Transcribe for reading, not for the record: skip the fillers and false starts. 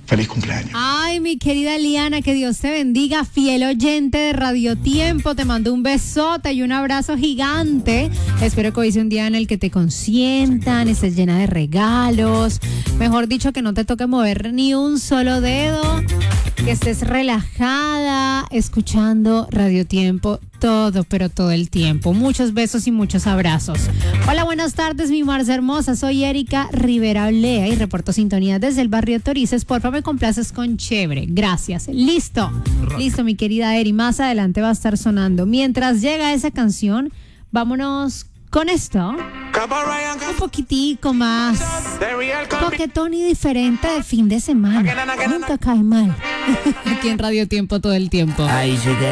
Feliz cumpleaños. Ay, mi querida Liana, que Dios te bendiga, fiel oyente de Radio Tiempo. Te mando un besote y un abrazo gigante. Espero que hoy sea un día en el que te consientan, estés llena de regalos. Mejor dicho, que no te toque mover ni un solo dedo. Que estés relajada, escuchando Radio Tiempo todo, pero todo el tiempo. Muchos besos y muchos abrazos. Hola, buenas tardes, mi Marce hermosa. Soy Erika Rivera Olea y reporto sintonía desde el barrio Torices. Porfa, me complaces con Chévere. Gracias. Listo, mi querida Eri. Más adelante va a estar sonando. Mientras llega esa canción, vámonos con esto. Un poquitico más coquetón y diferente de fin de semana. Nunca cae mal. Aquí en Radio Tiempo todo el tiempo.